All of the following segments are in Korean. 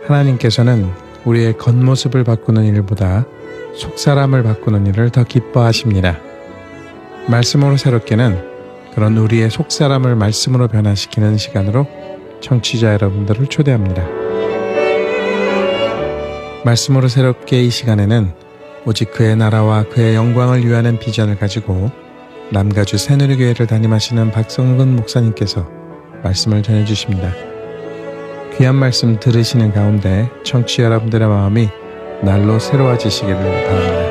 하나님께서는 우리의 겉모습을 바꾸는 일보다 속사람을 바꾸는 일을 더 기뻐하십니다. 말씀으로 새롭게는 그런 우리의 속사람을 말씀으로 변화시키는 시간으로 청취자 여러분들을 초대합니다. 말씀으로 새롭게 이 시간에는 오직 그의 나라와 그의 영광을 위하는 비전을 가지고 남가주 새누리교회를 담임하시는 박성근 목사님께서 말씀을 전해주십니다. 귀한 말씀 들으시는 가운데 청취자 여러분들의 마음이 날로 새로워지시기를 바랍니다.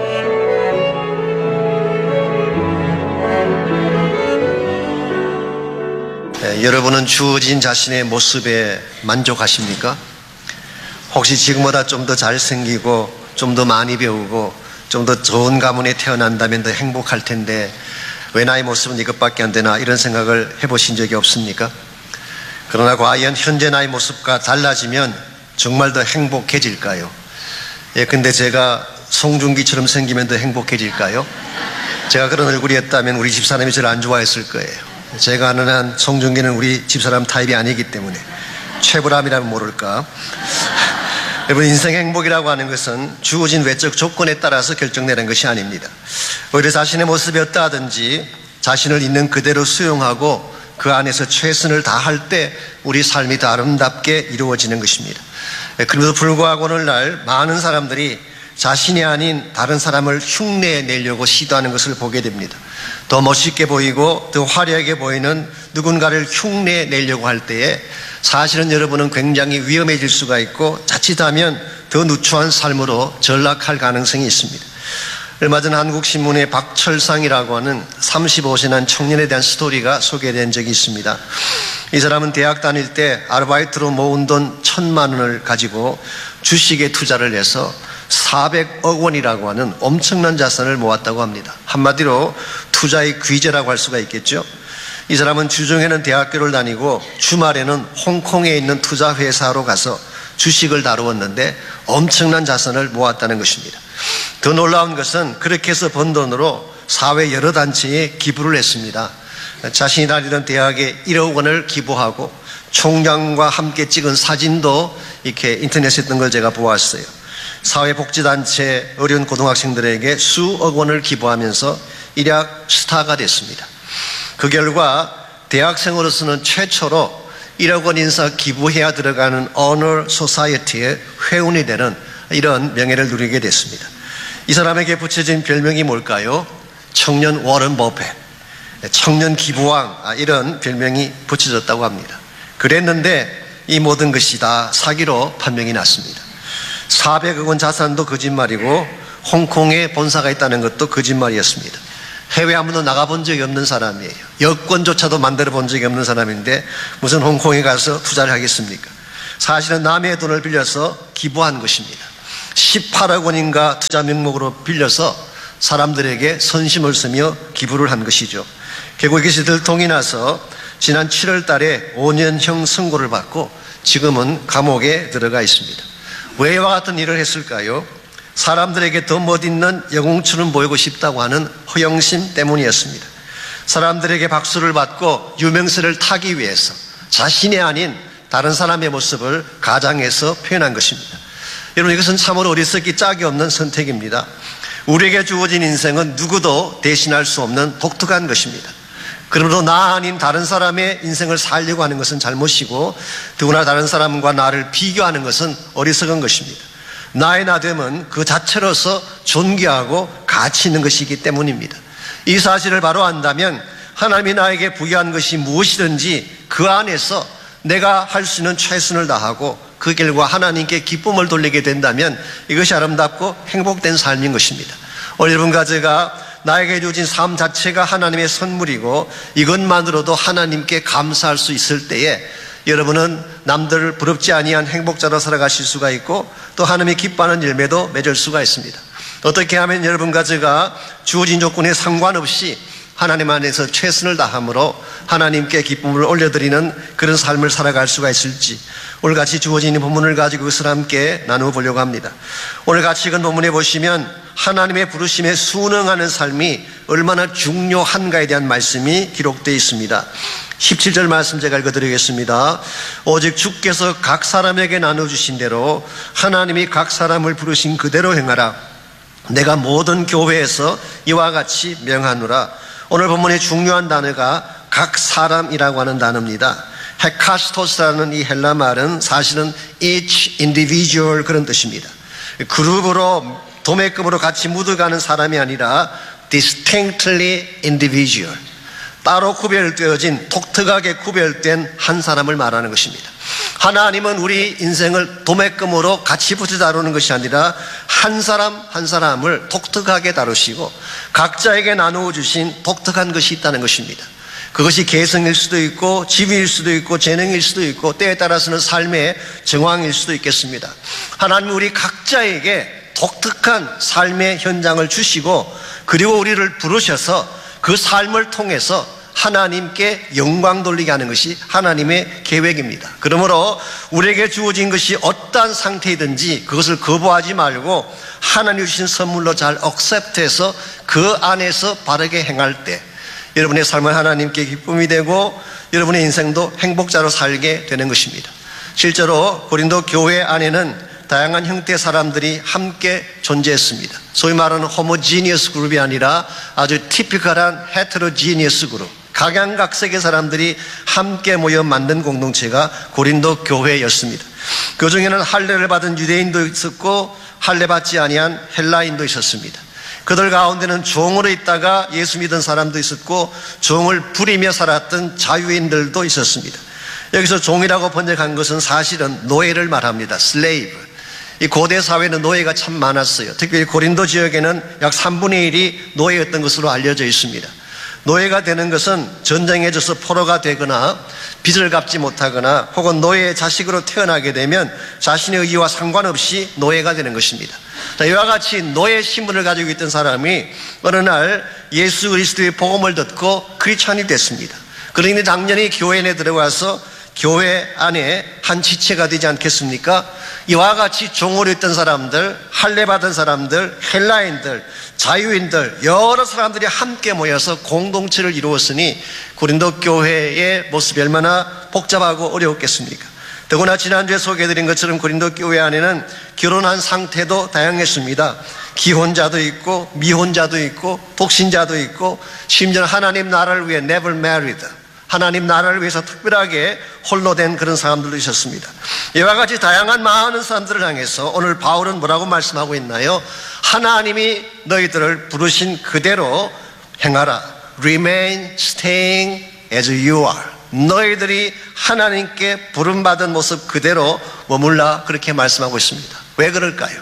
여러분은 주어진 자신의 모습에 만족하십니까? 혹시 지금보다 좀 더 잘생기고 좀 더 많이 배우고 좀 더 좋은 가문에 태어난다면 더 행복할 텐데 왜 나의 모습은 이것밖에 안 되나 이런 생각을 해보신 적이 없습니까? 그러나 과연 현재 나의 모습과 달라지면 정말 더 행복해질까요? 근데 제가 송중기처럼 생기면 더 행복해질까요? 제가 그런 얼굴이었다면 우리 집사람이 저를 안 좋아했을 거예요. 제가 아는 한 송중기는 우리 집사람 타입이 아니기 때문에 최불암이라면 모를까. 여러분, 인생 행복이라고 하는 것은 주어진 외적 조건에 따라서 결정되는 것이 아닙니다. 오히려 자신의 모습이 어떠하든지 자신을 있는 그대로 수용하고 그 안에서 최선을 다할 때 우리 삶이 더 아름답게 이루어지는 것입니다. 그럼에도 불구하고 오늘날 많은 사람들이 자신이 아닌 다른 사람을 흉내내려고 시도하는 것을 보게 됩니다. 더 멋있게 보이고 더 화려하게 보이는 누군가를 흉내내려고 할 때에 사실은 여러분은 굉장히 위험해질 수가 있고 자칫하면 더 누추한 삶으로 전락할 가능성이 있습니다. 얼마 전 한국신문에 박철상이라고 하는 35세 난 청년에 대한 스토리가 소개된 적이 있습니다. 이 사람은 대학 다닐 때 아르바이트로 모은 돈 1,000만 원을 가지고 주식에 투자를 해서 400억 원이라고 하는 엄청난 자산을 모았다고 합니다. 한마디로 투자의 귀재라고 할 수가 있겠죠. 이 사람은 주중에는 대학교를 다니고 주말에는 홍콩에 있는 투자회사로 가서 주식을 다루었는데 엄청난 자산을 모았다는 것입니다. 더 놀라운 것은 그렇게 해서 번 돈으로 사회 여러 단체에 기부를 했습니다. 자신이 다니던 대학에 1억 원을 기부하고 총장과 함께 찍은 사진도 이렇게 인터넷에 뜬 걸 제가 보았어요. 사회복지단체 어려운 고등학생들에게 수억 원을 기부하면서 일약 스타가 됐습니다. 그 결과 대학생으로서는 최초로 1억 원 인사 기부해야 들어가는 어너 소사이어티의 회원이 되는 이런 명예를 누리게 됐습니다. 이 사람에게 붙여진 별명이 뭘까요? 청년 워런 버핏, 청년 기부왕, 이런 별명이 붙여졌다고 합니다. 그랬는데 이 모든 것이 다 사기로 판명이 났습니다. 400억 원 자산도 거짓말이고 홍콩에 본사가 있다는 것도 거짓말이었습니다. 해외 한 번도 나가본 적이 없는 사람이에요. 여권조차도 만들어 본 적이 없는 사람인데 무슨 홍콩에 가서 투자를 하겠습니까? 사실은 남의 돈을 빌려서 기부한 것입니다. 18억 원인가 투자 명목으로 빌려서 사람들에게 선심을 쓰며 기부를 한 것이죠. 결국 이것이 들통이 나서 지난 7월 달에 5년형 선고를 받고 지금은 감옥에 들어가 있습니다. 왜 이와 같은 일을 했을까요? 사람들에게 더 멋있는 영웅처럼 보이고 싶다고 하는 허영심 때문이었습니다. 사람들에게 박수를 받고 유명세를 타기 위해서 자신이 아닌 다른 사람의 모습을 가장해서 표현한 것입니다. 여러분, 이것은 참으로 어리석기 짝이 없는 선택입니다. 우리에게 주어진 인생은 누구도 대신할 수 없는 독특한 것입니다. 그러므로 나 아닌 다른 사람의 인생을 살려고 하는 것은 잘못이고 더구나 다른 사람과 나를 비교하는 것은 어리석은 것입니다. 나의 나됨은 그 자체로서 존귀하고 가치 있는 것이기 때문입니다. 이 사실을 바로 안다면 하나님이 나에게 부여한 것이 무엇이든지 그 안에서 내가 할 수 있는 최선을 다하고 그 결과 하나님께 기쁨을 돌리게 된다면 이것이 아름답고 행복된 삶인 것입니다. 오늘 여러분과 제가 나에게 주어진 삶 자체가 하나님의 선물이고 이것만으로도 하나님께 감사할 수 있을 때에 여러분은 남들을 부럽지 아니한 행복자로 살아가실 수가 있고 또 하나님이 기뻐하는 열매도 맺을 수가 있습니다. 어떻게 하면 여러분과 제가 주어진 조건에 상관없이 하나님 안에서 최선을 다함으로 하나님께 기쁨을 올려드리는 그런 삶을 살아갈 수가 있을지 오늘 같이 주어진 본문을 가지고 그것을 함께 나누어 보려고 합니다. 오늘 같이 읽은 본문에 보시면 하나님의 부르심에 순응하는 삶이 얼마나 중요한가에 대한 말씀이 기록되어 있습니다. 17절 말씀 제가 읽어드리겠습니다. 오직 주께서 각 사람에게 나눠주신 대로 하나님이 각 사람을 부르신 그대로 행하라. 내가 모든 교회에서 이와 같이 명하노라. 오늘 본문의 중요한 단어가 각 사람이라고 하는 단어입니다. 헤카스토스라는 이 헬라 말은 사실은 each individual 그런 뜻입니다. 그룹으로 도매금으로 같이 묻어가는 사람이 아니라 distinctly individual, 따로 구별되어진 독특하게 구별된 한 사람을 말하는 것입니다. 하나님은 우리 인생을 도매금으로 같이 붙여 다루는 것이 아니라 한 사람 한 사람을 독특하게 다루시고 각자에게 나누어 주신 독특한 것이 있다는 것입니다. 그것이 개성일 수도 있고 지위일 수도 있고 재능일 수도 있고 때에 따라서는 삶의 정황일 수도 있겠습니다. 하나님은 우리 각자에게 독특한 삶의 현장을 주시고 그리고 우리를 부르셔서 그 삶을 통해서 하나님께 영광 돌리게 하는 것이 하나님의 계획입니다. 그러므로 우리에게 주어진 것이 어떠한 상태이든지 그것을 거부하지 말고 하나님 주신 선물로 잘 억셉트해서 그 안에서 바르게 행할 때 여러분의 삶은 하나님께 기쁨이 되고 여러분의 인생도 행복자로 살게 되는 것입니다. 실제로 고린도 교회 안에는 다양한 형태의 사람들이 함께 존재했습니다. 소위 말하는 호모지니어스 그룹이 아니라 아주 티피컬한 헤테로지니어스 그룹, 각양각색의 사람들이 함께 모여 만든 공동체가 고린도 교회였습니다. 그 중에는 할례를 받은 유대인도 있었고 할례 받지 아니한 헬라인도 있었습니다. 그들 가운데는 종으로 있다가 예수 믿은 사람도 있었고 종을 부리며 살았던 자유인들도 있었습니다. 여기서 종이라고 번역한 것은 사실은 노예를 말합니다. 슬레이브. 이 고대 사회는 노예가 참 많았어요. 특히 고린도 지역에는 약 3분의 1이 노예였던 것으로 알려져 있습니다. 노예가 되는 것은 전쟁에 져서 포로가 되거나 빚을 갚지 못하거나 혹은 노예의 자식으로 태어나게 되면 자신의 의지와 상관없이 노예가 되는 것입니다. 이와 같이 노예 신분을 가지고 있던 사람이 어느 날 예수 그리스도의 복음을 듣고 크리스찬이 됐습니다. 그러니 당연히 교회 안에 들어가서 교회 안에 한 지체가 되지 않겠습니까? 이와 같이 종으로 있던 사람들, 할례 받은 사람들, 헬라인들, 자유인들 여러 사람들이 함께 모여서 공동체를 이루었으니 고린도 교회의 모습이 얼마나 복잡하고 어려웠겠습니까? 더구나 지난주에 소개해드린 것처럼 고린도 교회 안에는 결혼한 상태도 다양했습니다. 기혼자도 있고 미혼자도 있고 독신자도 있고 심지어 하나님 나라를 위해 never married, 하나님 나라를 위해서 특별하게 홀로 된 그런 사람들도 있었습니다. 이와 같이 다양한 많은 사람들을 향해서 오늘 바울은 뭐라고 말씀하고 있나요? 하나님이 너희들을 부르신 그대로 행하라. Remain staying as you are. 너희들이 하나님께 부름받은 모습 그대로 머물라, 그렇게 말씀하고 있습니다. 왜 그럴까요?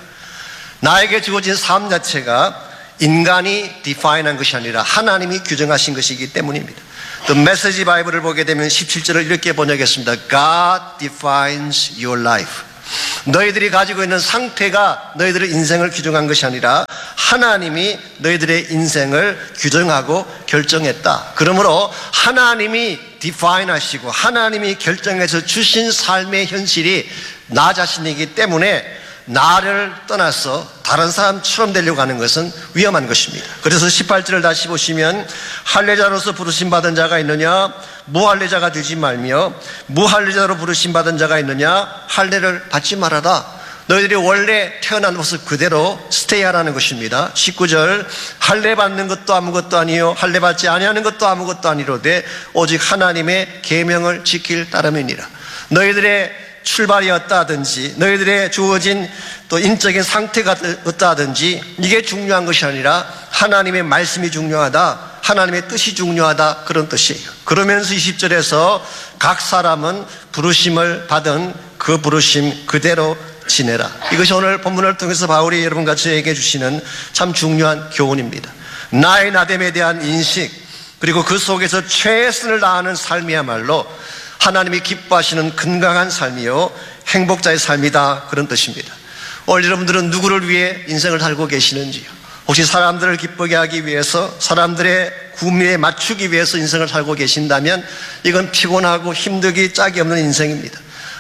나에게 주어진 삶 자체가 인간이 디파인한 것이 아니라 하나님이 규정하신 것이기 때문입니다. The Message 바이블을 보게 되면 17절을 이렇게 번역했습니다. God defines your life. 너희들이 가지고 있는 상태가 너희들의 인생을 규정한 것이 아니라 하나님이 너희들의 인생을 규정하고 결정했다. 그러므로 하나님이 define 하시고 하나님이 결정해서 주신 삶의 현실이 나 자신이기 때문에 나를 떠나서 다른 사람처럼 되려고 하는 것은 위험한 것입니다. 그래서 18절을 다시 보시면 할례자로서 부르심받은 자가 있느냐 무할례자가 되지 말며 무할례자로 부르심받은 자가 있느냐 할례를 받지 말아라. 너희들이 원래 태어난 모습 그대로 스테이하라는 것입니다. 19절 할례 받는 것도 아무것도 아니요 할례 받지 아니하는 것도 아무것도 아니로되 오직 하나님의 계명을 지킬 따름이니라. 너희들의 출발이 어떠하든지 너희들의 주어진 또 인적인 상태가 어떠하든지 이게 중요한 것이 아니라 하나님의 말씀이 중요하다, 하나님의 뜻이 중요하다, 그런 뜻이에요. 그러면서 20절에서 각 사람은 부르심을 받은 그 부르심 그대로 지내라. 이것이 오늘 본문을 통해서 바울이 여러분과 저에게 주시는 참 중요한 교훈입니다. 나의 나됨에 대한 인식, 그리고 그 속에서 최선을 다하는 삶이야말로 하나님이 기뻐하시는 건강한 삶이요 행복자의 삶이다, 그런 뜻입니다. 오늘 여러분들은 누구를 위해 인생을 살고 계시는지요? 혹시 사람들을 기쁘게 하기 위해서, 사람들의 구미에 맞추기 위해서 인생을 살고 계신다면 이건 피곤하고 힘들기 짝이 없는 인생입니다.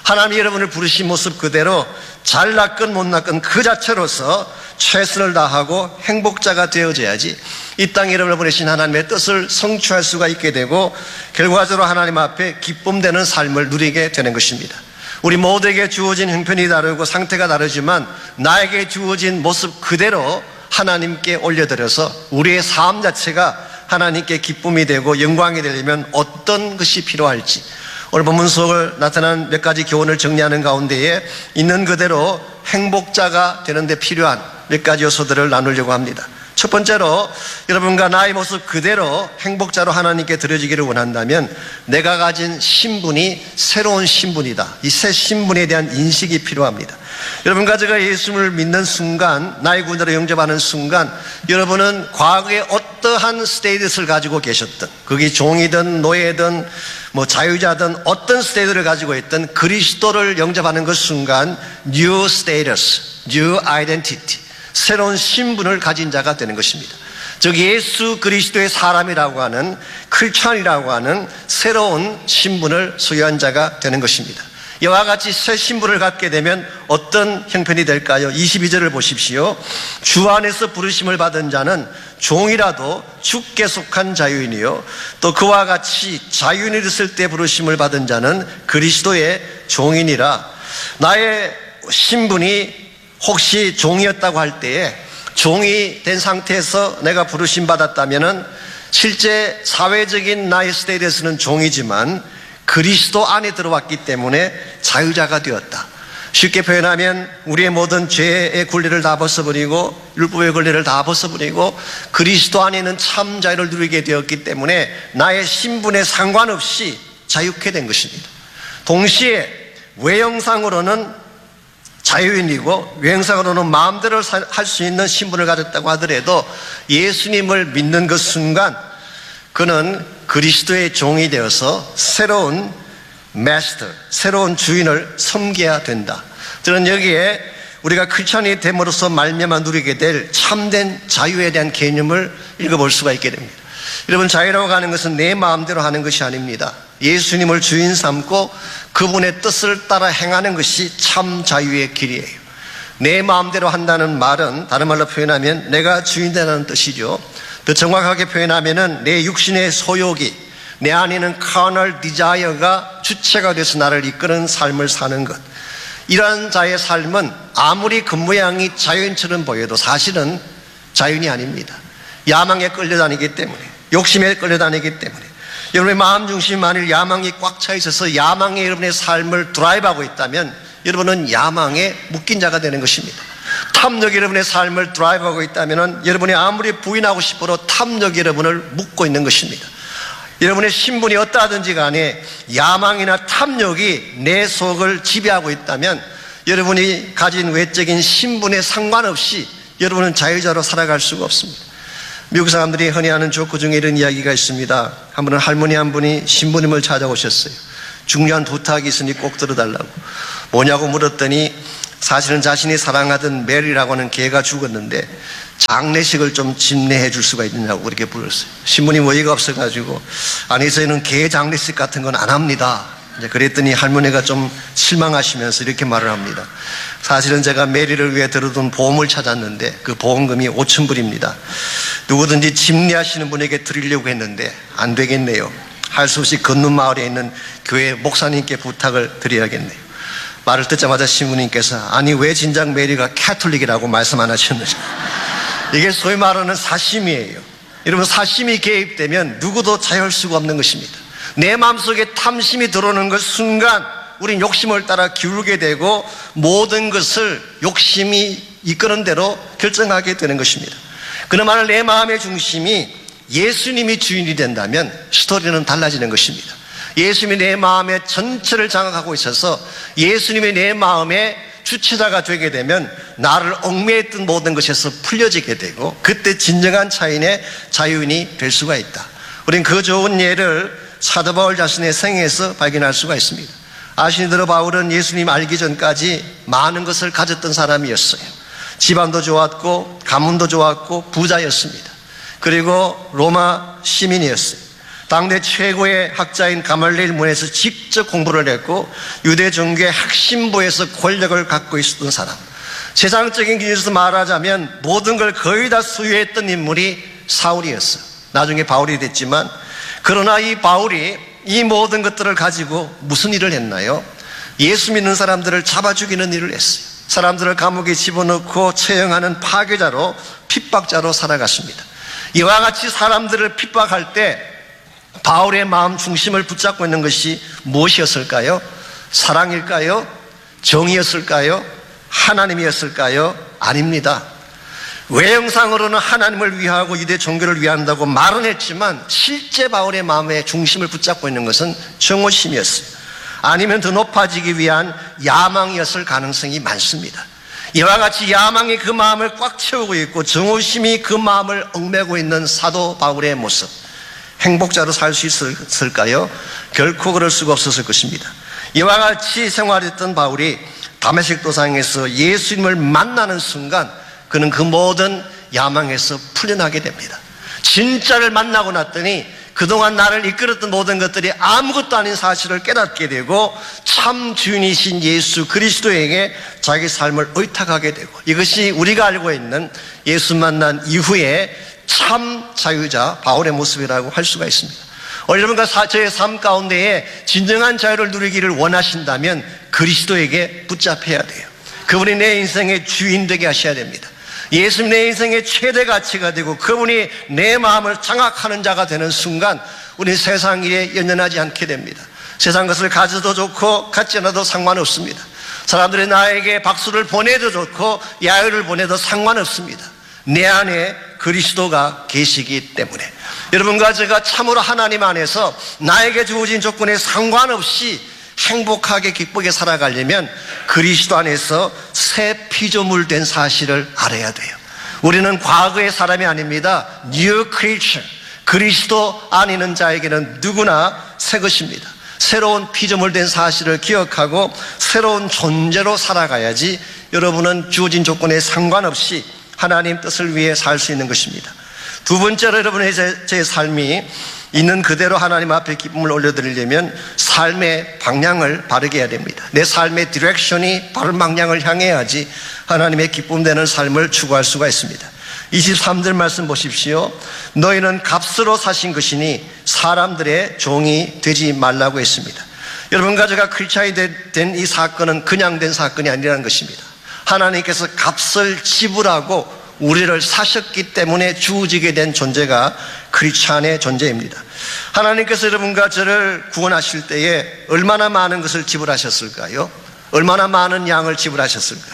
하나님이 여러분을 부르신 모습 그대로 잘 낳건 못 낳건 그 자체로서 최선을 다하고 행복자가 되어져야지 이 땅에 여러분을 보내신 하나님의 뜻을 성취할 수가 있게 되고 결과적으로 하나님 앞에 기쁨되는 삶을 누리게 되는 것입니다. 우리 모두에게 주어진 형편이 다르고 상태가 다르지만 나에게 주어진 모습 그대로 하나님께 올려드려서 우리의 삶 자체가 하나님께 기쁨이 되고 영광이 되려면 어떤 것이 필요할지 오늘 본문 속을 나타난 몇 가지 교훈을 정리하는 가운데에 있는 그대로 행복자가 되는데 필요한 몇 가지 요소들을 나누려고 합니다. 첫 번째로 여러분과 나의 모습 그대로 행복자로 하나님께 드려지기를 원한다면 내가 가진 신분이 새로운 신분이다. 이 새 신분에 대한 인식이 필요합니다. 여러분과 제가 예수를 믿는 순간, 나의 구원자로 영접하는 순간 여러분은 과거에 어떠한 스테이터스를 가지고 계셨든 그게 종이든 노예든 자유자든 어떤 스테이터를 가지고 있든 그리스도를 영접하는 그 순간 New Status, New Identity, 새로운 신분을 가진 자가 되는 것입니다. 즉 예수 그리스도의 사람이라고 하는 크리스찬이라고 하는 새로운 신분을 소유한 자가 되는 것입니다. 이와 같이 새 신분을 갖게 되면 어떤 형편이 될까요? 22절을 보십시오. 주 안에서 부르심을 받은 자는 종이라도 주께 속한 자유인이요 또 그와 같이 자유인이 됐을 때 부르심을 받은 자는 그리스도의 종이니라. 나의 신분이 혹시 종이었다고 할 때에 종이 된 상태에서 내가 부르심 받았다면은 실제 사회적인 나의 스테이터스는 종이지만 그리스도 안에 들어왔기 때문에 자유자가 되었다. 쉽게 표현하면 우리의 모든 죄의 굴레를 다 벗어버리고 율법의 굴레를 다 벗어버리고 그리스도 안에 있는 참 자유를 누리게 되었기 때문에 나의 신분에 상관없이 자유케 된 것입니다. 동시에 외형상으로는 자유인이고 외형상으로는 마음대로 할 수 있는 신분을 가졌다고 하더라도 예수님을 믿는 그 순간 그는 그리스도의 종이 되어서 새로운 마스터, 새로운 주인을 섬겨야 된다. 저는 여기에 우리가 크리스찬이 됨으로써 말미암아 누리게 될 참된 자유에 대한 개념을 읽어볼 수가 있게 됩니다. 여러분, 자유라고 하는 것은 내 마음대로 하는 것이 아닙니다. 예수님을 주인 삼고 그분의 뜻을 따라 행하는 것이 참 자유의 길이에요. 내 마음대로 한다는 말은 다른 말로 표현하면 내가 주인 되라는 뜻이죠. 더 정확하게 표현하면 내 육신의 소욕이 내 안에 있는 carnal desire가 주체가 돼서 나를 이끄는 삶을 사는 것. 이러한 자의 삶은 아무리 겉모양이 자유인처럼 보여도 사실은 자유인이 아닙니다. 야망에 끌려다니기 때문에, 욕심에 끌려다니기 때문에 여러분의 마음 중심이 만일 야망이 꽉 차 있어서 야망에 여러분의 삶을 드라이브하고 있다면 여러분은 야망에 묶인 자가 되는 것입니다. 탐욕이 여러분의 삶을 드라이브하고 있다면 여러분이 아무리 부인하고 싶어도 탐욕이 여러분을 묶고 있는 것입니다. 여러분의 신분이 어떠하든지 간에 야망이나 탐욕이 내 속을 지배하고 있다면 여러분이 가진 외적인 신분에 상관없이 여러분은 자유자로 살아갈 수가 없습니다. 미국 사람들이 흔히 하는 조크 중에 이런 이야기가 있습니다. 한 번은 할머니 한 분이 신부님을 찾아오셨어요. 중요한 부탁이 있으니 꼭 들어달라고. 뭐냐고 물었더니 사실은 자신이 사랑하던 메리라고 하는 개가 죽었는데 장례식을 좀 집례해 줄 수가 있느냐고 그렇게 물었어요. 신부님 어이가 없어가지고 아니 저희는 개 장례식 같은 건 안 합니다. 그랬더니 할머니가 좀 실망하시면서 이렇게 말을 합니다. 사실은 제가 메리를 위해 들어둔 보험을 찾았는데 그 보험금이 5,000불입니다. 누구든지 집례하시는 분에게 드리려고 했는데 안 되겠네요. 할 수 없이 건넌 마을에 있는 교회 목사님께 부탁을 드려야겠네요. 말을 듣자마자 신부님께서 아니 왜 진작 메리가 캐톨릭이라고 말씀 안 하셨는지. 이게 소위 말하는 사심이에요. 여러분, 사심이 개입되면 누구도 자유할 수가 없는 것입니다. 내 마음속에 탐심이 들어오는 그 순간 우린 욕심을 따라 기울게 되고 모든 것을 욕심이 이끄는 대로 결정하게 되는 것입니다. 그나마나 내 마음의 중심이 예수님이 주인이 된다면 스토리는 달라지는 것입니다. 예수님이 내 마음의 전체를 장악하고 있어서 예수님이 내 마음의 주체자가 되게 되면 나를 얽매였던 모든 것에서 풀려지게 되고 그때 진정한 자유인이 될 수가 있다. 우린 그 좋은 예를 사도 바울 자신의 생애에서 발견할 수가 있습니다. 아시는 바울은 예수님 알기 전까지 많은 것을 가졌던 사람이었어요. 집안도 좋았고 가문도 좋았고 부자였습니다. 그리고 로마 시민이었어요. 당대 최고의 학자인 가말리엘 문에서 직접 공부를 했고 유대 종교의 핵심부에서 권력을 갖고 있었던 사람, 세상적인 기준에서 말하자면 모든 걸 거의 다 소유했던 인물이 사울이었어요. 나중에 바울이 됐지만, 그러나 이 바울이 이 모든 것들을 가지고 무슨 일을 했나요? 예수 믿는 사람들을 잡아 죽이는 일을 했어요. 사람들을 감옥에 집어넣고 처형하는 파괴자로, 핍박자로 살아갔습니다. 이와 같이 사람들을 핍박할 때 바울의 마음 중심을 붙잡고 있는 것이 무엇이었을까요? 사랑일까요? 정의였을까요? 하나님이었을까요? 아닙니다. 외형상으로는 하나님을 위하고 유대 종교를 위한다고 말은 했지만 실제 바울의 마음의 중심을 붙잡고 있는 것은 정오심이었어요. 아니면 더 높아지기 위한 야망이었을 가능성이 많습니다. 이와 같이 야망이 그 마음을 꽉 채우고 있고 정오심이 그 마음을 얽매고 있는 사도 바울의 모습, 행복자로 살 수 있을까요? 결코 그럴 수가 없었을 것입니다. 이와 같이 생활했던 바울이 다메섹 도상에서 예수님을 만나는 순간 그는 그 모든 야망에서 풀려나게 됩니다. 진짜를 만나고 났더니 그동안 나를 이끌었던 모든 것들이 아무것도 아닌 사실을 깨닫게 되고 참 주인이신 예수 그리스도에게 자기 삶을 의탁하게 되고, 이것이 우리가 알고 있는 예수 만난 이후에 참 자유자 바울의 모습이라고 할 수가 있습니다. 여러분과 저의 삶 가운데에 진정한 자유를 누리기를 원하신다면 그리스도에게 붙잡혀야 돼요. 그분이 내 인생의 주인 되게 하셔야 됩니다. 예수님 내 인생의 최대 가치가 되고 그분이 내 마음을 장악하는 자가 되는 순간 우리는 세상 일에 연연하지 않게 됩니다. 세상 것을 가져도 좋고 갖지 않아도 상관없습니다. 사람들이 나에게 박수를 보내도 좋고 야유를 보내도 상관없습니다. 내 안에 그리스도가 계시기 때문에. 여러분과 제가 참으로 하나님 안에서 나에게 주어진 조건에 상관없이 행복하게 기쁘게 살아가려면 그리스도 안에서 새 피조물 된 사실을 알아야 돼요. 우리는 과거의 사람이 아닙니다. New creature. 그리스도 안에 있는 자에게는 누구나 새 것입니다. 새로운 피조물 된 사실을 기억하고 새로운 존재로 살아가야지 여러분은 주어진 조건에 상관없이 하나님 뜻을 위해 살 수 있는 것입니다. 두 번째로 여러분의 제 삶이 있는 그대로 하나님 앞에 기쁨을 올려드리려면 삶의 방향을 바르게 해야 됩니다. 내 삶의 디렉션이 바른 방향을 향해야지 하나님의 기쁨 되는 삶을 추구할 수가 있습니다. 23절 말씀 보십시오. 너희는 값으로 사신 것이니 사람들의 종이 되지 말라고 했습니다. 여러분과 제가 크리스찬이 된 이 사건은 그냥 된 사건이 아니라는 것입니다. 하나님께서 값을 지불하고 우리를 사셨기 때문에 주어지게 된 존재가 크리스찬의 존재입니다. 하나님께서 여러분과 저를 구원하실 때에 얼마나 많은 것을 지불하셨을까요? 얼마나 많은 양을 지불하셨을까요?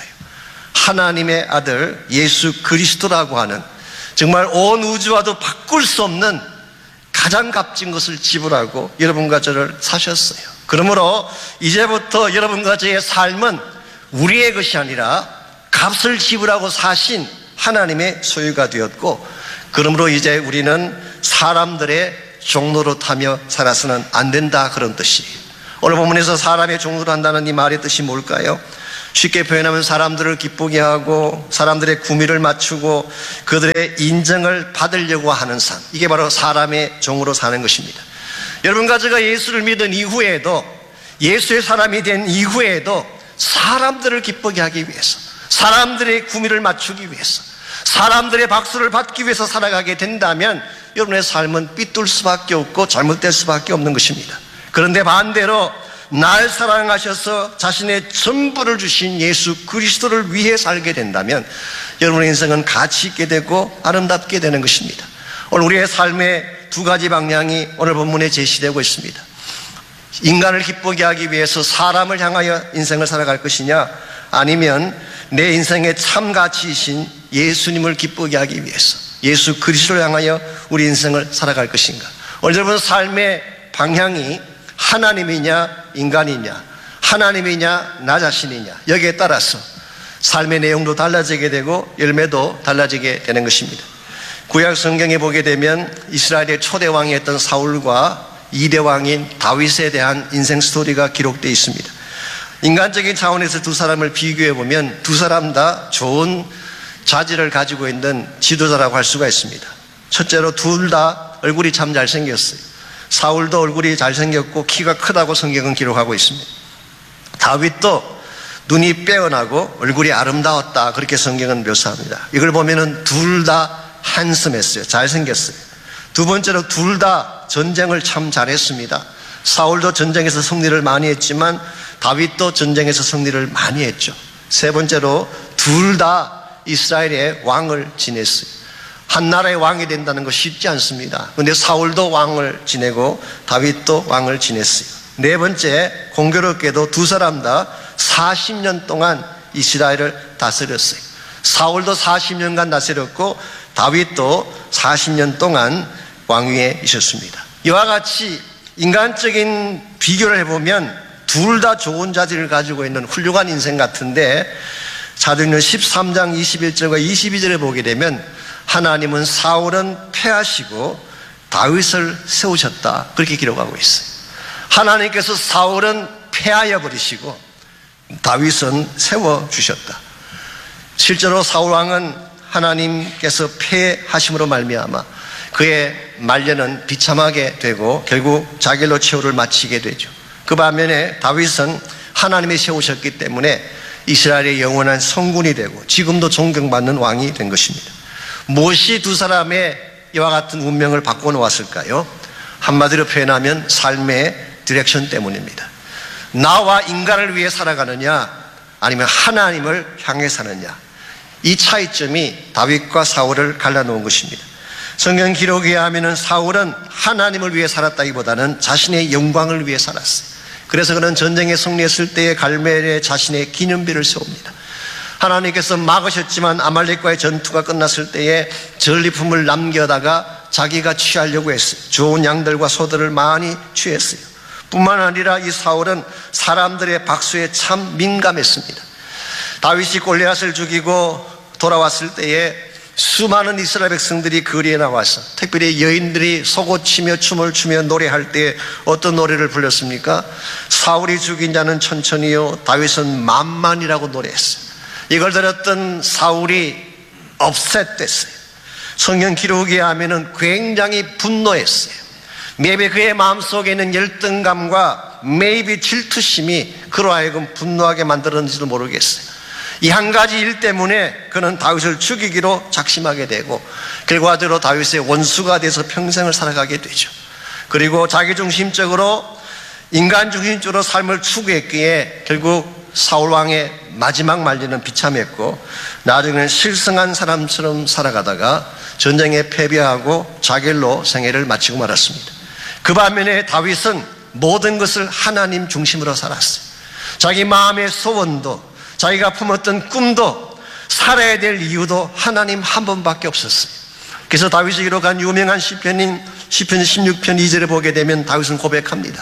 하나님의 아들 예수 그리스도라고 하는 정말 온 우주와도 바꿀 수 없는 가장 값진 것을 지불하고 여러분과 저를 사셨어요. 그러므로 이제부터 여러분과 저의 삶은 우리의 것이 아니라 값을 지불하고 사신 하나님의 소유가 되었고, 그러므로 이제 우리는 사람들의 종로로 타며 살아서는 안 된다, 그런 뜻이에요. 오늘 본문에서 사람의 종로로 한다는 이 말의 뜻이 뭘까요? 쉽게 표현하면 사람들을 기쁘게 하고 사람들의 구미를 맞추고 그들의 인정을 받으려고 하는 삶, 이게 바로 사람의 종으로 사는 것입니다. 여러분과 제가 예수를 믿은 이후에도, 예수의 사람이 된 이후에도 사람들을 기쁘게 하기 위해서, 사람들의 구미를 맞추기 위해서, 사람들의 박수를 받기 위해서 살아가게 된다면 여러분의 삶은 삐뚤 수밖에 없고 잘못될 수밖에 없는 것입니다. 그런데 반대로 날 사랑하셔서 자신의 전부를 주신 예수 그리스도를 위해 살게 된다면 여러분의 인생은 가치 있게 되고 아름답게 되는 것입니다. 오늘 우리의 삶의 두 가지 방향이 오늘 본문에 제시되고 있습니다. 인간을 기쁘게 하기 위해서 사람을 향하여 인생을 살아갈 것이냐, 아니면 내 인생의 참 가치이신 예수님을 기쁘게 하기 위해서 예수 그리스도를 향하여 우리 인생을 살아갈 것인가. 오늘 여러분 삶의 방향이 하나님이냐 인간이냐, 하나님이냐 나 자신이냐, 여기에 따라서 삶의 내용도 달라지게 되고 열매도 달라지게 되는 것입니다. 구약 성경에 보게 되면 이스라엘의 초대 왕이었던 사울과 2대 왕인 다윗에 대한 인생 스토리가 기록되어 있습니다. 인간적인 차원에서 두 사람을 비교해 보면 두 사람 다 좋은 자질을 가지고 있는 지도자라고 할 수가 있습니다. 첫째로 둘 다 얼굴이 참 잘생겼어요. 사울도 얼굴이 잘생겼고 키가 크다고 성경은 기록하고 있습니다. 다윗도 눈이 빼어나고 얼굴이 아름다웠다, 그렇게 성경은 묘사합니다. 이걸 보면은 둘 다 한섬했어요. 잘생겼어요. 두 번째로 둘 다 전쟁을 참 잘했습니다. 사울도 전쟁에서 승리를 많이 했지만 다윗도 전쟁에서 승리를 많이 했죠. 세 번째로 둘 다 이스라엘의 왕을 지냈어요. 한 나라의 왕이 된다는 거 쉽지 않습니다. 그런데 사울도 왕을 지내고 다윗도 왕을 지냈어요. 네 번째, 공교롭게도 두 사람 다 40년 동안 이스라엘을 다스렸어요. 사울도 40년간 다스렸고 다윗도 40년 동안 왕위에 있었습니다. 이와 같이 인간적인 비교를 해보면 둘 다 좋은 자질을 가지고 있는 훌륭한 인생 같은데, 사도행전 13장 21절과 22절에 보게 되면 하나님은 사울은 패하시고 다윗을 세우셨다, 그렇게 기록하고 있어요. 하나님께서 사울은 패하여 버리시고 다윗은 세워주셨다. 실제로 사울 왕은 하나님께서 패하심으로 말미암아 그의 말년은 비참하게 되고 결국 자길로 최후를 마치게 되죠. 그 반면에 다윗은 하나님이 세우셨기 때문에 이스라엘의 영원한 성군이 되고 지금도 존경받는 왕이 된 것입니다. 무엇이 두 사람의 이와 같은 운명을 바꿔놓았을까요? 한마디로 표현하면 삶의 디렉션 때문입니다. 나와 인간을 위해 살아가느냐 아니면 하나님을 향해 사느냐, 이 차이점이 다윗과 사울을 갈라놓은 것입니다. 성경 기록에 의하면 사울은 하나님을 위해 살았다기보다는 자신의 영광을 위해 살았어요. 그래서 그는 전쟁에 승리했을 때에 갈멜에 자신의 기념비를 세웁니다. 하나님께서 막으셨지만 아말렉과의 전투가 끝났을 때에 전리품을 남겨다가 자기가 취하려고 했어요. 좋은 양들과 소들을 많이 취했어요. 뿐만 아니라 이 사울은 사람들의 박수에 참 민감했습니다. 다윗이 골리앗을 죽이고 돌아왔을 때에 수많은 이스라엘 백성들이 거리에 나와서, 특별히 여인들이 속옷치며 춤을 추며 노래할 때 어떤 노래를 불렀습니까? 사울이 죽인 자는 천천히요, 다윗은 만만이라고 노래했어요. 이걸 들었던 사울이 업셋됐어요. 성경 기록에 하면은 굉장히 분노했어요. maybe 그의 마음속에 있는 열등감과 maybe 질투심이 그로 하여금 분노하게 만들었는지도 모르겠어요. 이 한 가지 일 때문에 그는 다윗을 죽이기로 작심하게 되고 결과적으로 다윗의 원수가 돼서 평생을 살아가게 되죠. 그리고 자기중심적으로 인간중심적으로 삶을 추구했기에 결국 사울왕의 마지막 말년은 비참했고 나중에는 실성한 사람처럼 살아가다가 전쟁에 패배하고 자결로 생애를 마치고 말았습니다. 그 반면에 다윗은 모든 것을 하나님 중심으로 살았어요. 자기 마음의 소원도 자기가 품었던 꿈도 살아야 될 이유도 하나님 한 번밖에 없었어요. 그래서 다윗이 기록한 유명한 시편인 시편 16편 2절에 보게 되면 다윗은 고백합니다.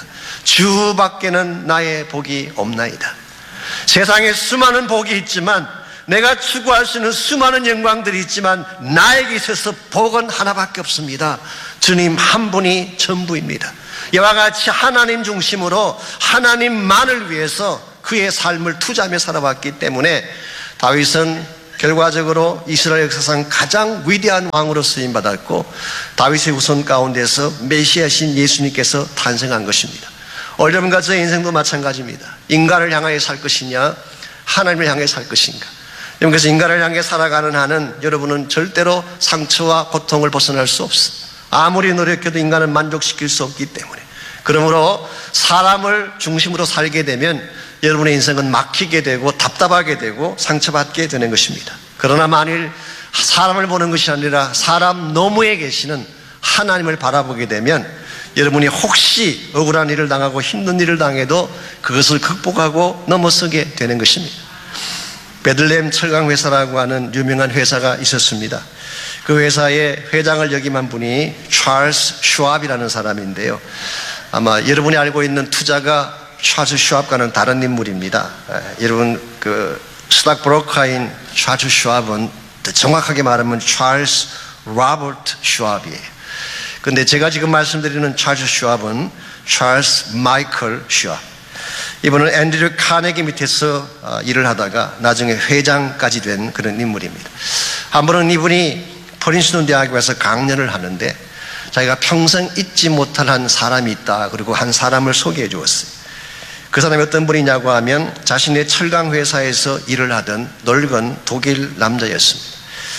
주밖에는 나의 복이 없나이다. 세상에 수많은 복이 있지만, 내가 추구할 수 있는 수많은 영광들이 있지만 나에게 있어서 복은 하나밖에 없습니다. 주님 한 분이 전부입니다. 이와 같이 하나님 중심으로 하나님만을 위해서 그의 삶을 투자하며 살아왔기 때문에 다윗은 결과적으로 이스라엘 역사상 가장 위대한 왕으로 쓰임받았고 다윗의 후손 가운데서 메시아신 예수님께서 탄생한 것입니다. 여러분과 저의 인생도 마찬가지입니다. 인간을 향하여 살 것이냐 하나님을 향해 살 것인가. 그래서 인간을 향해 살아가는 한은 여러분은 절대로 상처와 고통을 벗어날 수 없어요. 아무리 노력해도 인간은 만족시킬 수 없기 때문에. 그러므로 사람을 중심으로 살게 되면 여러분의 인생은 막히게 되고 답답하게 되고 상처받게 되는 것입니다. 그러나 만일 사람을 보는 것이 아니라 사람 너머에 계시는 하나님을 바라보게 되면 여러분이 혹시 억울한 일을 당하고 힘든 일을 당해도 그것을 극복하고 넘어서게 되는 것입니다. 베들레헴 철강회사라고 하는 유명한 회사가 있었습니다. 그 회사의 회장을 역임한 분이 찰스 슈왑이라는 사람인데요. 아마 여러분이 알고 있는 투자가 찰스 슈왑과는 다른 인물입니다. 여러분 그 스탁 브로커인 찰스 슈왑은 정확하게 말하면 찰스 로버트 슈왑이에요. 그런데 제가 지금 말씀드리는 찰스 슈왑은 찰스 마이클 슈왑. 이분은 앤드류 카네기 밑에서 일을 하다가 나중에 회장까지 된 그런 인물입니다. 한 번은 이분이 프린스턴 대학에 와서 강연을 하는데 자기가 평생 잊지 못할 한 사람이 있다. 그리고 한 사람을 소개해 주었어요. 그 사람이 어떤 분이냐고 하면 자신의 철강 회사에서 일을 하던 늙은 독일 남자였습니다.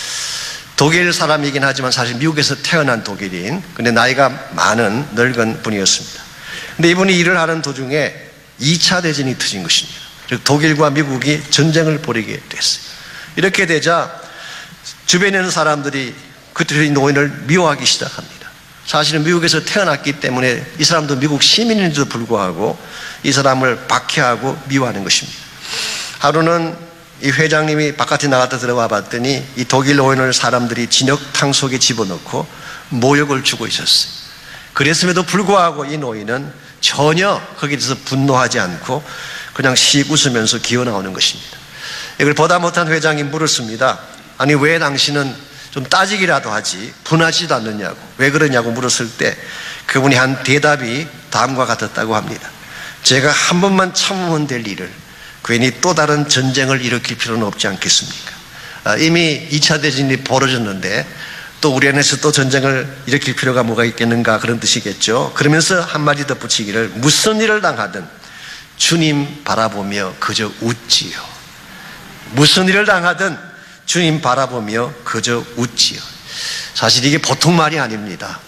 독일 사람이긴 하지만 사실 미국에서 태어난 독일인, 근데 나이가 많은 늙은 분이었습니다. 근데 이분이 일을 하는 도중에 2차 대전이 터진 것입니다. 즉 독일과 미국이 전쟁을 벌이게 됐어요. 이렇게 되자 주변에 있는 사람들이 그들의 노인을 미워하기 시작합니다. 사실은 미국에서 태어났기 때문에 이 사람도 미국 시민인데도 불구하고 이 사람을 박해하고 미워하는 것입니다. 하루는 이 회장님이 바깥에 나갔다 들어와 봤더니 이 독일 노인을 사람들이 진흙탕 속에 집어넣고 모욕을 주고 있었어요. 그랬음에도 불구하고 이 노인은 전혀 거기에 대해서 분노하지 않고 그냥 씩 웃으면서 기어 나오는 것입니다. 이걸 보다 못한 회장이 물었습니다. 아니 왜 당신은 좀 따지기라도 하지 분하지도 않느냐고, 왜 그러냐고 물었을 때 그분이 한 대답이 다음과 같았다고 합니다. 제가 한 번만 참으면 될 일을 괜히 또 다른 전쟁을 일으킬 필요는 없지 않겠습니까? 이미 2차 대전이 벌어졌는데 또 우리 안에서 또 전쟁을 일으킬 필요가 뭐가 있겠는가, 그런 뜻이겠죠. 그러면서 한마디 더 붙이기를, 무슨 일을 당하든 주님 바라보며 그저 웃지요. 무슨 일을 당하든 주님 바라보며 그저 웃지요. 사실 이게 보통 말이 아닙니다.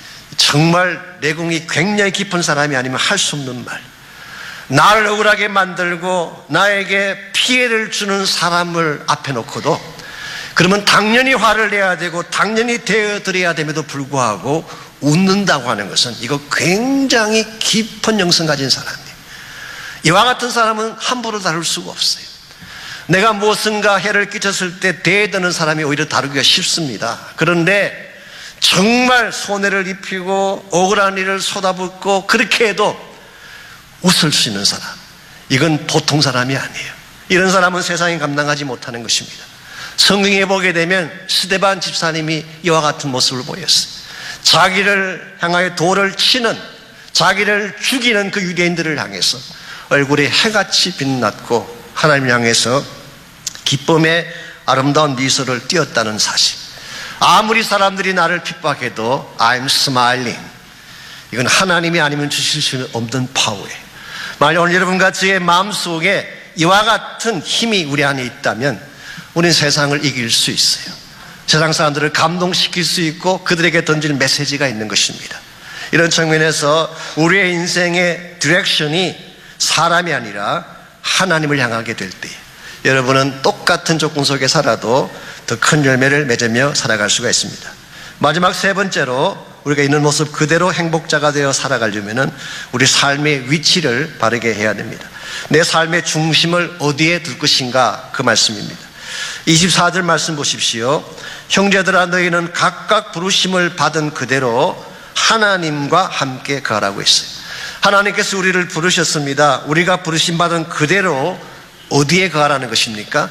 정말 내공이 굉장히 깊은 사람이 아니면 할 수 없는 말. 나를 억울하게 만들고 나에게 피해를 주는 사람을 앞에 놓고도, 그러면 당연히 화를 내야 되고 당연히 대어드려야 됨에도 불구하고 웃는다고 하는 것은 이거 굉장히 깊은 영성 가진 사람이에요. 이와 같은 사람은 함부로 다룰 수가 없어요. 내가 무엇인가 해를 끼쳤을 때 대드는 사람이 오히려 다루기가 쉽습니다. 그런데 정말 손해를 입히고 억울한 일을 쏟아붓고 그렇게 해도 웃을 수 있는 사람, 이건 보통 사람이 아니에요. 이런 사람은 세상이 감당하지 못하는 것입니다. 성경에 보게 되면 스데반 집사님이 이와 같은 모습을 보였어요. 자기를 향하여 돌을 치는, 자기를 죽이는 그 유대인들을 향해서 얼굴에 해같이 빛났고 하나님을 향해서 기쁨의 아름다운 미소를 띄었다는 사실. 아무리 사람들이 나를 핍박해도 I'm smiling. 이건 하나님이 아니면 주실 수 없는 파워예요. 만약 오늘 여러분같이 마음속에 이와 같은 힘이 우리 안에 있다면 우리는 세상을 이길 수 있어요. 세상 사람들을 감동시킬 수 있고 그들에게 던질 메시지가 있는 것입니다. 이런 측면에서 우리의 인생의 디렉션이 사람이 아니라 하나님을 향하게 될 때 여러분은 똑같은 조건 속에 살아도 더 큰 열매를 맺으며 살아갈 수가 있습니다. 마지막 세 번째로 우리가 있는 모습 그대로 행복자가 되어 살아가려면 우리 삶의 위치를 바르게 해야 됩니다. 내 삶의 중심을 어디에 둘 것인가, 그 말씀입니다. 24절 말씀 보십시오. 형제들아 너희는 각각 부르심을 받은 그대로 하나님과 함께 거하라고 했어요. 하나님께서 우리를 부르셨습니다. 우리가 부르심 받은 그대로 어디에 거하라는 것입니까?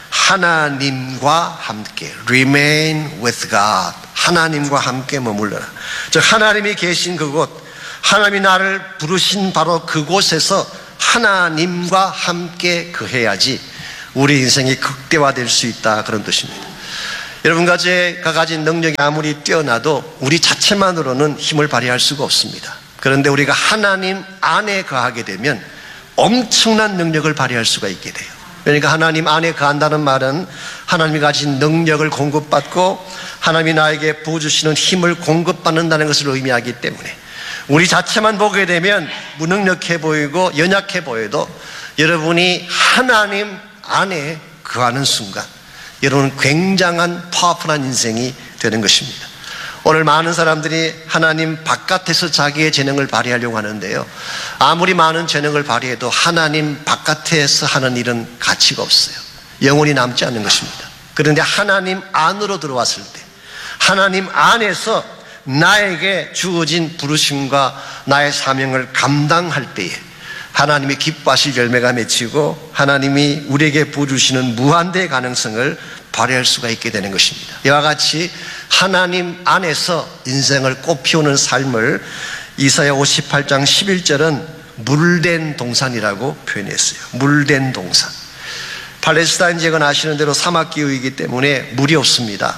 하나님과 함께, remain with God. 하나님과 함께 머물러라. 즉 하나님이 계신 그곳, 하나님이 나를 부르신 바로 그곳에서 하나님과 함께 거해야지 우리 인생이 극대화될 수 있다, 그런 뜻입니다. 여러분과 제가 가진 능력이 아무리 뛰어나도 우리 자체만으로는 힘을 발휘할 수가 없습니다. 그런데 우리가 하나님 안에 거하게 되면 엄청난 능력을 발휘할 수가 있게 돼요. 그러니까 하나님 안에 거한다는 말은 하나님이 가진 능력을 공급받고 하나님이 나에게 부어주시는 힘을 공급받는다는 것을 의미하기 때문에 우리 자체만 보게 되면 무능력해 보이고 연약해 보여도 여러분이 하나님 안에 거하는 순간 여러분은 굉장한 파워풀한 인생이 되는 것입니다. 오늘 많은 사람들이 하나님 바깥에서 자기의 재능을 발휘하려고 하는데요, 아무리 많은 재능을 발휘해도 하나님 바깥에서 하는 일은 가치가 없어요. 영혼이 남지 않는 것입니다. 그런데 하나님 안으로 들어왔을 때, 하나님 안에서 나에게 주어진 부르심과 나의 사명을 감당할 때에 하나님이 기뻐하실 열매가 맺히고 하나님이 우리에게 부어주시는 무한대의 가능성을 발휘할 수가 있게 되는 것입니다. 이와 같이 하나님 안에서 인생을 꽃피우는 삶을 이사야 58장 11절은 물된 동산이라고 표현했어요. 물된 동산. 팔레스타인 지역은 아시는 대로 사막기후이기 때문에 물이 없습니다.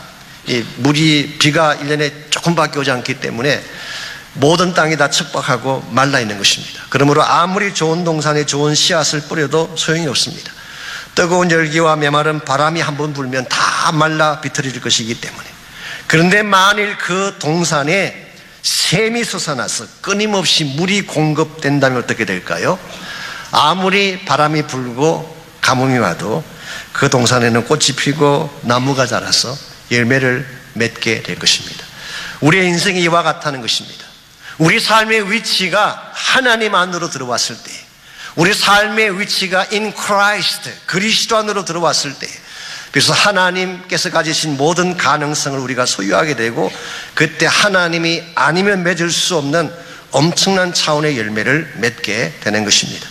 비가 1년에 조금밖에 오지 않기 때문에 모든 땅이 다 척박하고 말라 있는 것입니다. 그러므로 아무리 좋은 동산에 좋은 씨앗을 뿌려도 소용이 없습니다. 뜨거운 열기와 메마른 바람이 한번 불면 다 말라 비틀어질 것이기 때문에. 그런데 만일 그 동산에 샘이 솟아나서 끊임없이 물이 공급된다면 어떻게 될까요? 아무리 바람이 불고 가뭄이 와도 그 동산에는 꽃이 피고 나무가 자라서 열매를 맺게 될 것입니다. 우리의 인생이 이와 같다는 것입니다. 우리 삶의 위치가 하나님 안으로 들어왔을 때, 우리 삶의 위치가 in Christ, 그리스도 안으로 들어왔을 때, 그래서 하나님께서 가지신 모든 가능성을 우리가 소유하게 되고, 그때 하나님이 아니면 맺을 수 없는 엄청난 차원의 열매를 맺게 되는 것입니다.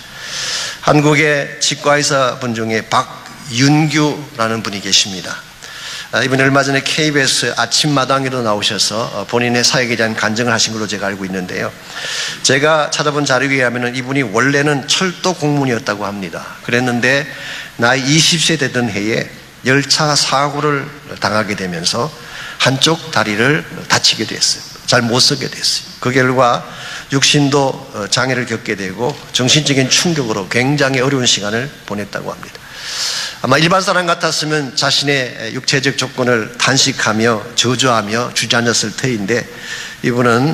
한국의 치과의사 분 중에 박윤규라는 분이 계십니다. 이분이 얼마 전에 KBS 아침마당에도 나오셔서 본인의 사역에 대한 간증을 하신 걸로 제가 알고 있는데요. 제가 찾아본 자료에 의하면 이분이 원래는 철도 공무원이었다고 합니다. 그랬는데 나이 20세 되던 해에 열차 사고를 당하게 되면서 한쪽 다리를 다치게 됐어요. 잘 못 서게 됐어요. 그 결과 육신도 장애를 겪게 되고 정신적인 충격으로 굉장히 어려운 시간을 보냈다고 합니다. 아마 일반 사람 같았으면 자신의 육체적 조건을 단식하며 저주하며 주저앉았을 터인데 이분은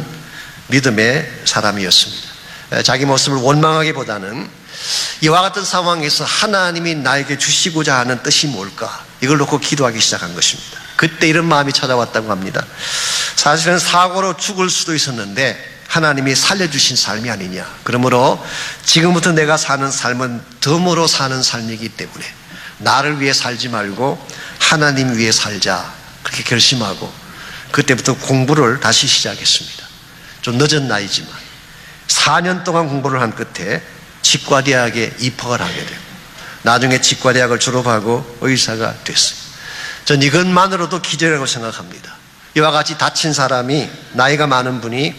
믿음의 사람이었습니다. 자기 모습을 원망하기보다는 이와 같은 상황에서 하나님이 나에게 주시고자 하는 뜻이 뭘까? 이걸 놓고 기도하기 시작한 것입니다. 그때 이런 마음이 찾아왔다고 합니다. 사실은 사고로 죽을 수도 있었는데 하나님이 살려주신 삶이 아니냐. 그러므로 지금부터 내가 사는 삶은 덤으로 사는 삶이기 때문에 나를 위해 살지 말고 하나님 위해 살자, 그렇게 결심하고 그때부터 공부를 다시 시작했습니다. 좀 늦은 나이지만 4년 동안 공부를 한 끝에 치과대학에 입학을 하게 되고 나중에 치과대학을 졸업하고 의사가 됐어요. 전 이것만으로도 기적이라고 생각합니다. 이와 같이 다친 사람이, 나이가 많은 분이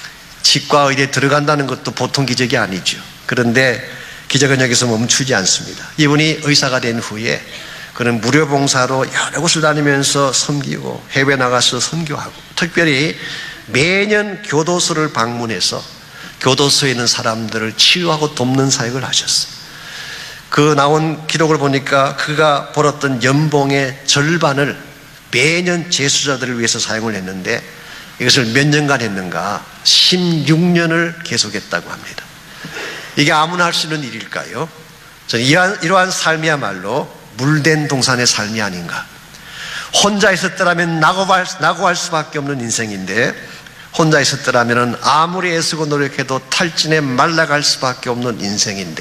치과의대에 들어간다는 것도 보통 기적이 아니죠. 그런데 기적은 여기서 멈추지 않습니다. 이분이 의사가 된 후에 그는 무료 봉사로 여러 곳을 다니면서 섬기고 해외 나가서 선교하고, 특별히 매년 교도소를 방문해서 교도소에 있는 사람들을 치유하고 돕는 사역을 하셨어요. 그 나온 기록을 보니까 그가 벌었던 연봉의 절반을 매년 재수자들을 위해서 사용을 했는데 이것을 몇 년간 했는가? 16년을 계속했다고 합니다. 이게 아무나 할 수 있는 일일까요? 저는 이러한 삶이야말로 물된 동산의 삶이 아닌가. 혼자 있었더라면 낙오할 수밖에 없는 인생인데, 혼자 있었더라면 아무리 애쓰고 노력해도 탈진에 말라갈 수밖에 없는 인생인데,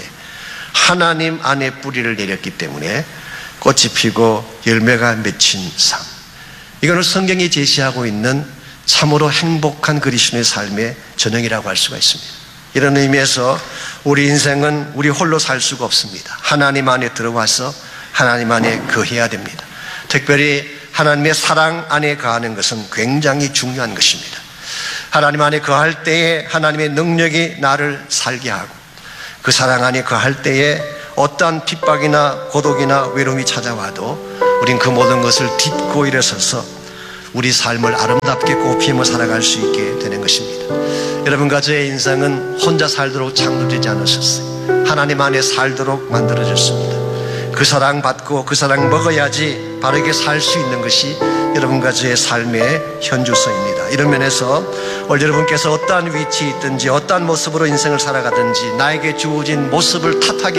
하나님 안에 뿌리를 내렸기 때문에 꽃이 피고 열매가 맺힌 삶. 이거는 성경이 제시하고 있는 참으로 행복한 그리스도의 삶의 전형이라고 할 수가 있습니다. 이런 의미에서 우리 인생은 우리 홀로 살 수가 없습니다. 하나님 안에 들어와서 하나님 안에 거해야 됩니다. 특별히 하나님의 사랑 안에 거하는 것은 굉장히 중요한 것입니다. 하나님 안에 거할 때에 하나님의 능력이 나를 살게 하고, 그 사랑 안에 거할 때에 어떠한 핍박이나 고독이나 외로움이 찾아와도 우린 그 모든 것을 딛고 일어서서 우리 삶을 아름답게 꽃피우며 살아갈 수 있게 되는 것입니다. 여러분과 저의 인생은 혼자 살도록 창조되지 않으셨어요. 하나님 안에 살도록 만들어졌습니다. 그 사랑 받고 그 사랑 먹어야지 바르게 살 수 있는 것이 여러분과 저의 삶의 현주소입니다. 이런 면에서 오늘 여러분께서 어떠한 위치에 있든지 어떠한 모습으로 인생을 살아가든지 나에게 주어진 모습을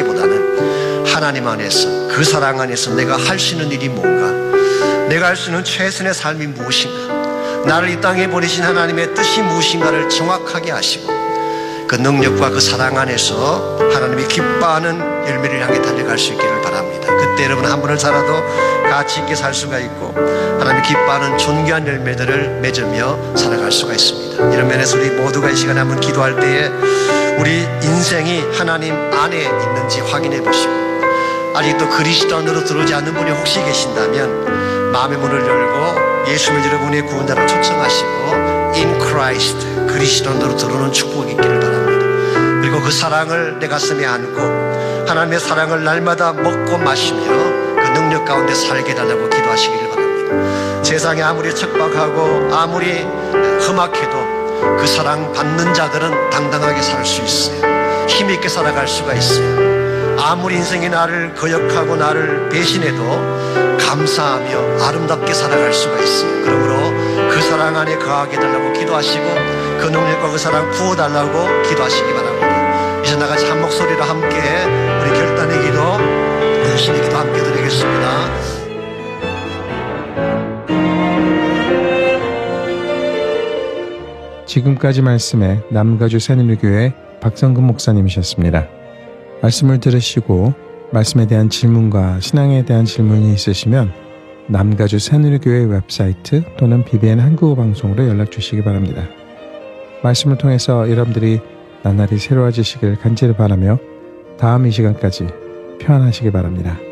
탓하기보다는 하나님 안에서, 그 사랑 안에서 내가 할 수 있는 일이 뭔가, 내가 할 수 있는 최선의 삶이 무엇인가, 나를 이 땅에 보내신 하나님의 뜻이 무엇인가를 정확하게 아시고 그 능력과 그 사랑 안에서 하나님이 기뻐하는 열매를 향해 달려갈 수 있기를 바랍니다. 그때 여러분 한 번을 살아도 가치 있게 살 수가 있고 하나님이 기뻐하는 존귀한 열매들을 맺으며 살아갈 수가 있습니다. 이런 면에서 우리 모두가 이 시간에 한번 기도할 때에 우리 인생이 하나님 안에 있는지 확인해 보시고, 아직도 그리스도 안으로 들어오지 않는 분이 혹시 계신다면 마음의 문을 열고 예수를 여러분의 구원자로 초청하시고 in Christ, 그리스도 안으로 들어오는 축복이 있기를 바랍니다. 그리고 그 사랑을 내 가슴에 안고 하나님의 사랑을 날마다 먹고 마시며 그 능력 가운데 살게 해달라고 기도하시기를 바랍니다. 세상 세상이 아무리 척박하고 아무리 험악해도 그 사랑 받는 자들은 당당하게 살 수 있어요. 힘있게 살아갈 수가 있어요. 아무리 인생이 나를 거역하고 나를 배신해도 감사하며 아름답게 살아갈 수가 있어요. 그러므로 그 사랑 안에 거하게 해달라고 기도하시고 그 능력과 그 사랑 부어달라고 기도하시기 바랍니다. 이제 나같이 한 목소리로 함께 우리 결단의 기도, 헌신의 기도 함께 드리겠습니다. 지금까지 말씀에 남가주 새누리교회 박성근 목사님이셨습니다. 말씀을 들으시고 말씀에 대한 질문과 신앙에 대한 질문이 있으시면 남가주 새누리교회 웹사이트 또는 BBN 한국어 방송으로 연락 주시기 바랍니다. 말씀을 통해서 여러분들이 나날이 새로워지시길 간절히 바라며 다음 이 시간까지 평안하시기 바랍니다.